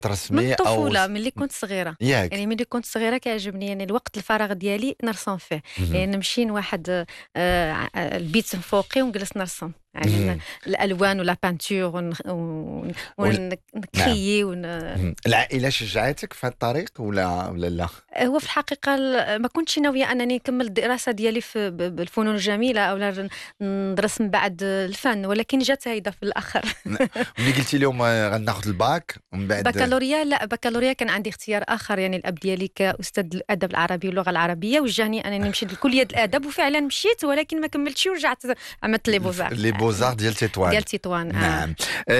من ترسمي او الطفولة ملي كنت صغيرة. ياك؟ يعني ملي كنت صغيرة كيعجبني يعني الوقت الفراغ ديالي نرسم فيه. مهم. يعني نمشي لواحد البيت فوقي ونجلس نرسم يعني مهم. الألوان ولا بانتور ول... نعم. ونكريي العائله شجعتك في هذا الطريق ولا لا؟ هو في الحقيقة ما كنتش ناوية أنني نكمل الدراسة ديالي بالفنون الجميلة أو ندرس من بعد الفن، ولكن جات هيدا في الآخر. ملي قلتي لهم غناخذ الباك ومن بعد. بكالوريا لا، بكالوريا كان عندي اختيار آخر. يعني الأب ديالي كأستاذ الأدب العربي واللغة العربية وجهني أنني نمشي لكلية الأدب، وفعلا مشيت ولكن ما كملتش ورجعت عملت لي بوزار لي بوزار ديال تطوان. ديال تطوان. نعم.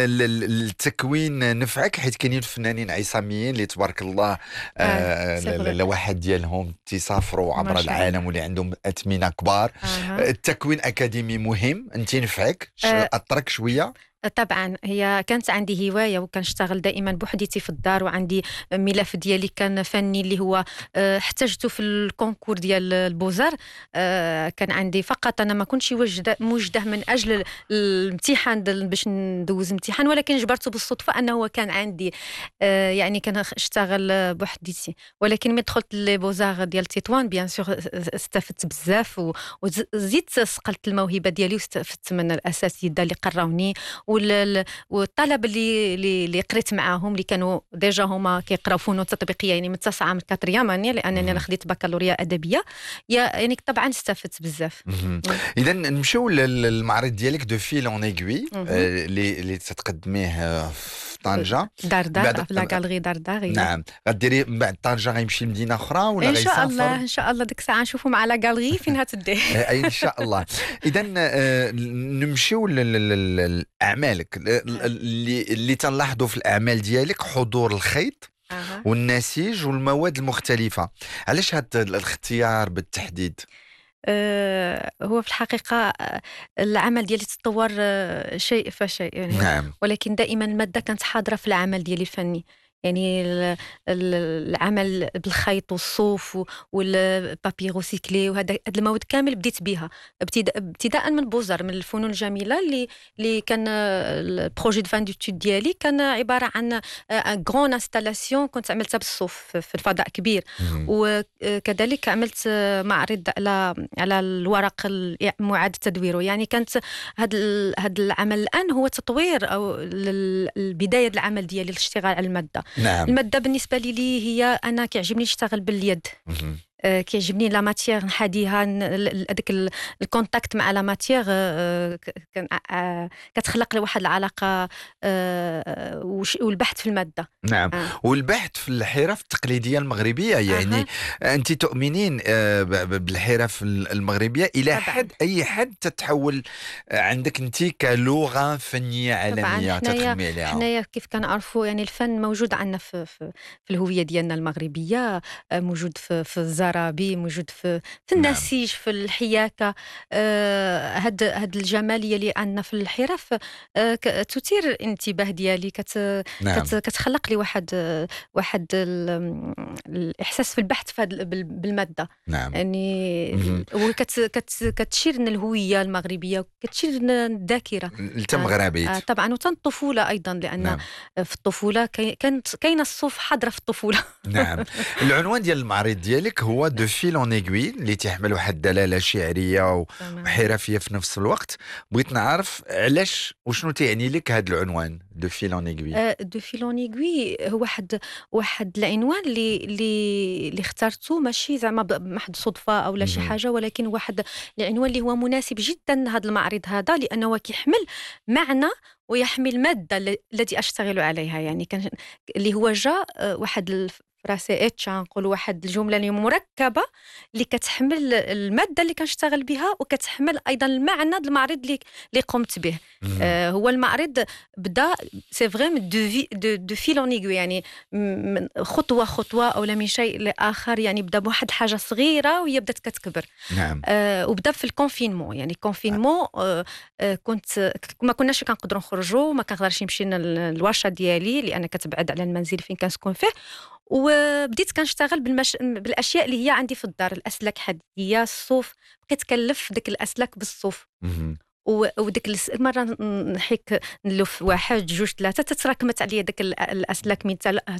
التكوين نفعك حيت كاينين الفنانين عصاميين اللي تبارك الله سي فري. الواحد ديالهم تيسافروا ما عبر شاء الله. العالم واللي عندهم أثمنة كبار. التكوين أكاديمي مهم، أنت نفعك أثرك شوية؟ طبعا هي كانت عندي هواية وكنشتغل دائما بوحديتي في الدار، وعندي ملف ديالي كان فني اللي هو احتجته في الكونكور ديال البوزار. كان عندي فقط أنا ما كنتش موجده من أجل الامتحان باش ندوز امتحان، ولكن جبرته بالصدفة أنه هو كان عندي. يعني كان اشتغل بوحديتي، ولكن من دخلت لبوزار ديال تطوان بيان سور استفدت بزاف وزيدت صقلت الموهبة ديالي واستفدت من الأساتذة اللي قراوني والطلبه اللي قريت معاهم اللي كانوا ديجا هما كيقراو فنون تطبيقيه يعني متسعه من كاتريام اني لانني انا خديت بكالوريا ادبيه. يعني طبعا استفدت بزاف. اذا نمشيو للمعرض ديالك دو فيل اون ايغوي اللي تتقدميه في طنجه دار في لا غاليري دار. نعم. غديري من بعد طنجه غيمشي لمدينه اخرى ولا ان شاء غيسافر؟ الله ان شاء الله ديك الساعه نشوفوا مع لا غاليري فين هتدي. اي ان شاء الله. اذا نمشيو لاعمالك اللي تنلاحظوا في الاعمال ديالك حضور الخيط والنسيج والمواد المختلفه. علاش هذا الاختيار بالتحديد؟ هو في الحقيقة العمل ديالي تطور شيء فشيء يعني. نعم. ولكن دائما المادة كانت حاضرة في العمل ديالي الفني. يعني العمل بالخيط والصوف والبابي روسيكلي وهذا المواد كامل بديت بها ابتداء من بوزر من الفنون الجميلة اللي كان البروجي دو فان ديتود ديالي كان عبارة عن غران انستالاسيون كنت عملتها بالصوف في الفضاء كبير. وكذلك عملت معرض على الورق معاد تدويره. يعني كانت هذا العمل الآن هو تطوير أو البداية العمل ديالي الاشتغال على المادة. نعم. المادة بالنسبة لي هي أنا كيعجبني نشتغل باليد. كيعجبني لا ماتيير نحاديها هذاك الكونتاكت مع لا ماتيير كتخلق لي واحد العلاقه والبحث في الماده. نعم. والبحث في الحرف التقليديه المغربيه يعني انت تؤمنين بالحرف المغربيه الى حد اي حد تتحول عندك انت كلغه فنيه عالميه تخدمي عليها. حنايا كيف كنعرفوا يعني الفن موجود عندنا في الهويه ديالنا المغربيه، موجود في الزرابي، موجود في النسيج، في الحياكه. هاد الجماليه اللي عندنا في الحرف تثير الانتباه ديالي. كتخلق لي واحد الاحساس في البحث بالماده. نعم. يعني كتشير لنا الهويه المغربيه، كتشير لنا الذاكره التمغربيت. طبعا وتن الطفوله ايضا لان في الطفوله كاينه الصوف حاضره في الطفوله. نعم. العنوان ديال المعرض ديالك هو دو فيل اون ايغوي اللي تيحمل واحد الدلاله شعريه وحرفيه في نفس الوقت. بغيت نعرف علاش وشنو تيعني لك هذا العنوان دو فيل اون ايغوي؟ دو فيل اون ايغوي هو واحد العنوان اللي اخترته ماشي زعما بمحض صدفه او لا شي حاجه، ولكن واحد العنوان اللي هو مناسب جدا هذا المعرض هذا لانه كيحمل معنى ويحمل ماده التي اشتغل عليها. يعني كان اللي هو جاء واحد فراسي نقول واحد الجمله اللي مركبه اللي كتحمل الماده اللي كنشتغل بها وكتحمل ايضا المعنى المعرض اللي قمت به. هو المعرض بدا سي فري من دو فيل اون ايغوي، يعني من خطوه او من شيء لاخر. يعني بدا بواحد حاجه صغيره وهي بدات كتكبر. نعم. وبدا في الكونفينمون. يعني الكونفينمون كنت ما كناش كنقدروا نخرجوا، ما كنقدرش نمشي للورشه ديالي لان كتبعد على المنزل فين كنسكن فيه. وبديت كنشتغل بالاشياء اللي هي عندي في الدار، الاسلاك حديديه، الصوف. بقيت كنلف ديك الاسلاك بالصوف وديك مره نحيك نلف واحد جوج ثلاثه تتراكمت عليا داك الاسلاك من